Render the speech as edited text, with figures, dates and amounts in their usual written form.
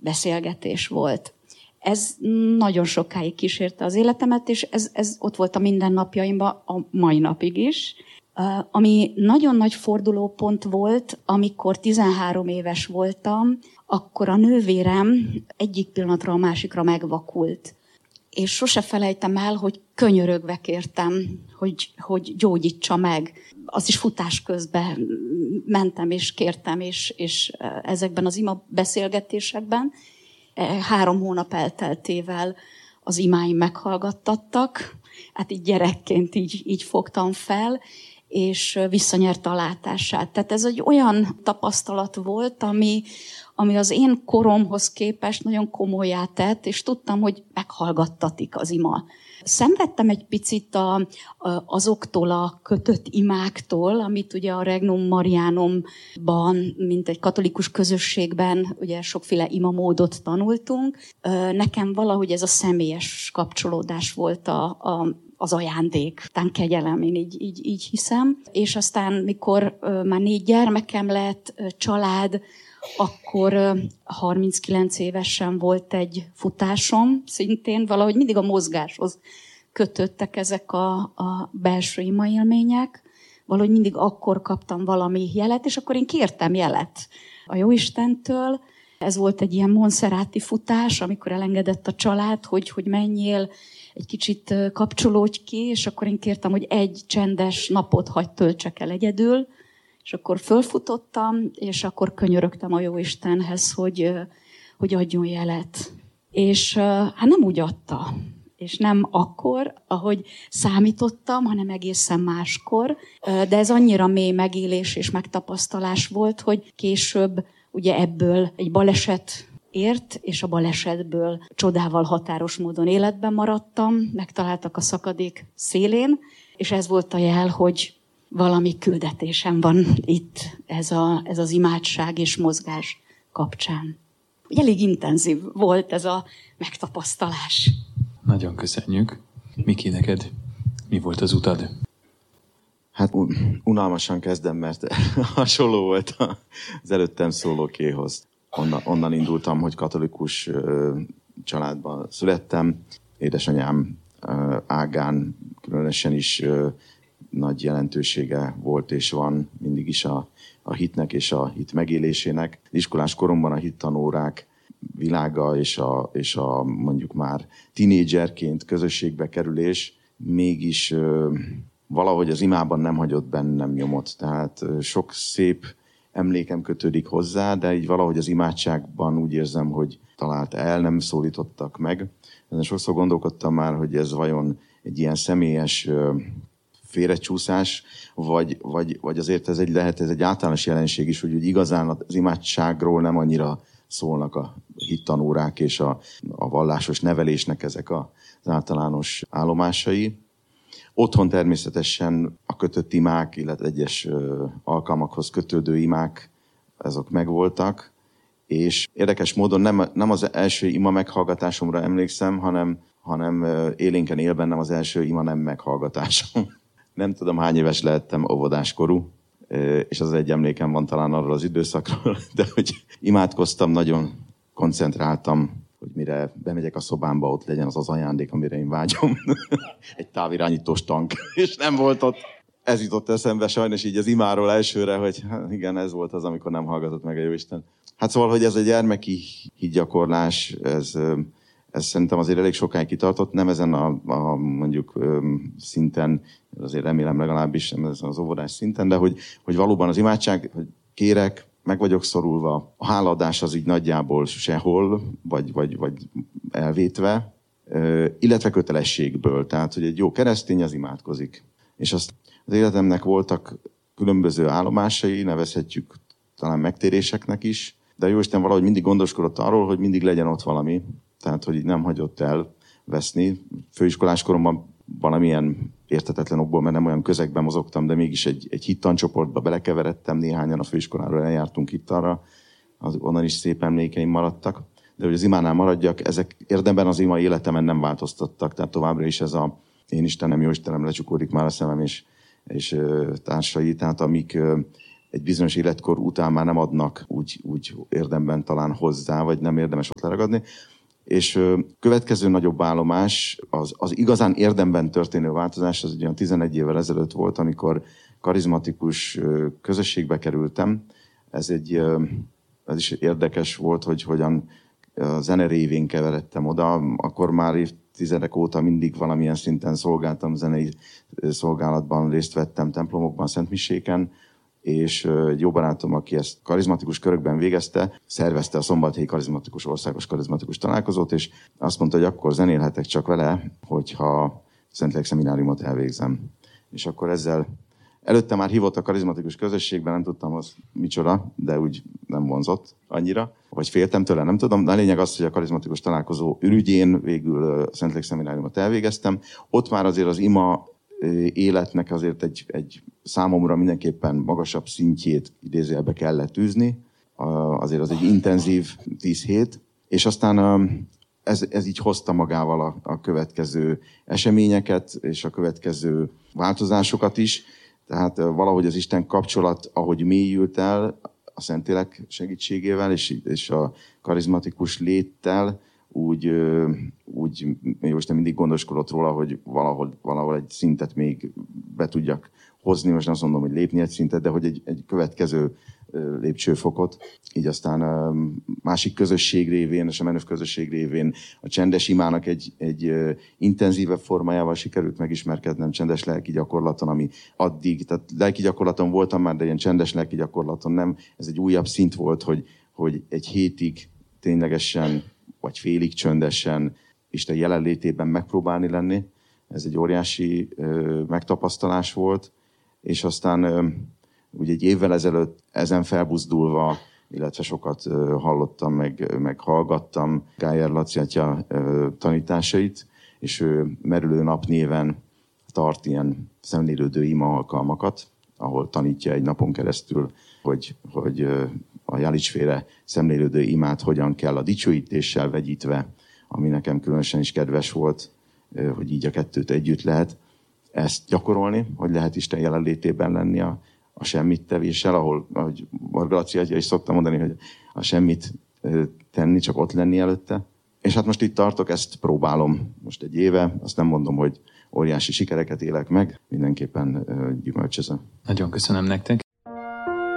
beszélgetés volt. Ez nagyon sokáig kísérte az életemet, és ez ott volt a mindennapjaimban a mai napig is. Ami nagyon nagy fordulópont volt, amikor 13 éves voltam, akkor a nővérem egyik pillanatra a másikra megvakult. És sose felejtem el, hogy könyörögve kértem, hogy gyógyítsa meg. Azt is futás közben mentem és kértem, és ezekben az ima beszélgetésekben 3 hónap elteltével az imáim meghallgattattak. Hát így gyerekként így fogtam fel, és visszanyerte a látását. Tehát ez egy olyan tapasztalat volt, ami az én koromhoz képest nagyon komollyá tett, és tudtam, hogy meghallgattatik az ima. Szenvedtem egy picit azoktól a kötött imáktól, amit ugye a Regnum Marianumban, mint egy katolikus közösségben, ugye sokféle imamódot tanultunk. Nekem valahogy ez a személyes kapcsolódás volt az ajándék, aztán kegyelem, én így hiszem. És aztán, mikor már 4 gyermekem lett, család, akkor 39 évesen volt egy futásom, szintén valahogy mindig a mozgáshoz kötöttek ezek a belső imaélmények. Valahogy mindig akkor kaptam valami jelet, és akkor én kértem jelet a Jóistentől. Ez volt egy ilyen monszeráti futás, amikor elengedett a család, hogy menjél, egy kicsit kapcsolódj ki, és akkor én kértem, hogy egy csendes napot hagy töltsek el egyedül, és akkor fölfutottam, és akkor könyörögtem a Jóistenhez, hogy adjon jelet. És hát nem úgy adta, és nem akkor, ahogy számítottam, hanem egészen máskor. De ez annyira mély megélés és megtapasztalás volt, hogy később ugye ebből egy baleset ért, és a balesetből csodával határos módon életben maradtam, megtaláltak a szakadék szélén, és ez volt a jel, hogy valami küldetésem van itt, ez az imádság és mozgás kapcsán. Elég intenzív volt ez a megtapasztalás. Nagyon köszönjük. Miki, neked mi volt az utad? Hát unalmasan kezdem, mert hasonló volt az előttem szólókéhoz. Onnan indultam, hogy katolikus családban születtem. Édesanyám ágán különösen is nagy jelentősége volt és van mindig is a hitnek és a hit megélésének. Iskolás koromban a hittanórák világa és a mondjuk már tinédzserként közösségbe kerülés mégis valahogy az imában nem hagyott bennem nyomot. Tehát sok szép emlékem kötődik hozzá, de így valahogy az imádságban úgy érzem, hogy talált el, nem szólítottak meg. Ezen sokszor gondolkodtam már, hogy ez vajon egy ilyen személyes félrecsúszás, vagy azért ez egy általános jelenség is, hogy igazán az imádságról nem annyira szólnak a hittanórák és a vallásos nevelésnek ezek az általános állomásai. Otthon természetesen a kötött imák, illetve egyes alkalmakhoz kötődő imák, azok megvoltak, és érdekes módon nem az első ima meghallgatásomra emlékszem, hanem élénken él bennem az első ima nem meghallgatásom. Nem tudom, hány éves lehettem, óvodáskorú, és az egy emlékem van talán arról az időszakról, de hogy imádkoztam, nagyon koncentráltam, hogy mire bemegyek a szobámba, ott legyen az ajándék, amire én vágyom. Egy távirányítós tank, és nem volt ott. Ez jutott eszembe sajnos így az imáról elsőre, hogy igen, ez volt az, amikor nem hallgatott meg a Jóisten. Hát szóval, hogy ez a gyermeki hitgyakorlás, ez szerintem azért elég sokáig kitartott, nem ezen a mondjuk szinten, azért remélem legalábbis nem ezen az óvodás szinten, de hogy valóban az imádság, hogy kérek, meg vagyok szorulva, a hálaadás az így nagyjából sehol, vagy elvétve, illetve kötelességből. Tehát, hogy egy jó keresztény az imádkozik. És azt az életemnek voltak különböző állomásai, nevezhetjük talán megtéréseknek is, de Jóisten valahogy mindig gondoskodott arról, hogy mindig legyen ott valami, tehát, hogy így nem hagyott elveszni. Főiskolás koromban valamilyen érthetetlen okból, mert nem olyan közegben mozogtam, de mégis egy hittancsoportba belekeveredtem, néhányan a főiskoláról eljártunk hittanra, onnan is szép emlékeim maradtak. De hogy az imánál maradjak, ezek érdemben az ima életemen nem változtattak, tehát továbbra is ez a én Istenem, jó Istenem, lecsukódik már a szemem és társai, tehát amik egy bizonyos életkor után már nem adnak úgy érdemben talán hozzá, vagy nem érdemes ott leragadni. És következő nagyobb állomás, az igazán érdemben történő változás, az olyan 11 évvel ezelőtt volt, amikor karizmatikus közösségbe kerültem. Ez is érdekes volt, hogy hogyan a zene révén keveredtem oda. Akkor már évtizedek óta mindig valamilyen szinten szolgáltam, zenei szolgálatban részt vettem, templomokban, szentmiséken, és egy jó barátom, aki ezt karizmatikus körökben végezte, szervezte a Szombathelyi Karizmatikus Országos Karizmatikus Találkozót, és azt mondta, hogy akkor zenélhetek csak vele, hogyha Szentlélek Szemináriumot elvégzem. És akkor ezzel előtte már hívott a karizmatikus közösségben, nem tudtam, az micsoda, de úgy nem vonzott annyira, vagy féltem tőle, nem tudom. De a lényeg az, hogy a karizmatikus találkozó ürügyén végül a Szentlélek Szemináriumot elvégeztem. Ott már azért az ima életnek azért egy számomra mindenképpen magasabb szintjét idézőjelbe kellett tűzni. Azért az egy intenzív 10 hét, és aztán ez így hozta magával a következő eseményeket, és a következő változásokat is. Tehát valahogy az Isten kapcsolat, ahogy mélyült el a Szentlélek segítségével, és a karizmatikus léttel, úgy Jóisten mindig gondoskodott róla, hogy valahol egy szintet még be tudjak hozni, most nem azt mondom, hogy lépni egy szintet, de hogy egy következő lépcsőfokot. Így aztán a másik közösség révén, és a menőv közösség révén a csendes imának egy intenzívebb formájával sikerült megismerkednem, csendes lelki gyakorlaton, ami addig, tehát lelki gyakorlaton voltam már, de ilyen csendes lelki gyakorlaton nem. Ez egy újabb szint volt, hogy egy hétig ténylegesen, vagy félig csöndesen Isten jelenlétében megpróbálni lenni. Ez egy óriási megtapasztalás volt, és aztán ugye egy évvel ezelőtt ezen felbuzdulva, illetve sokat hallottam, meg hallgattam Gájer Laci atya tanításait, és ő Merülő Nap néven tart ilyen szemlélődő ima alkalmakat, ahol tanítja egy napon keresztül, hogy a Jálicsféle szemlélődő imát hogyan kell a dicsőítéssel vegyítve, ami nekem különösen is kedves volt, hogy így a kettőt együtt lehet ezt gyakorolni, hogy lehet Isten jelenlétében lenni a semmit tevéssel, ahol, ahogy Varga Laci atya is szokta mondani, hogy a semmit tenni, csak ott lenni előtte. És hát most itt tartok, ezt próbálom most egy éve, azt nem mondom, hogy óriási sikereket élek meg, mindenképpen gyümölcsözöm. Nagyon köszönöm nektek.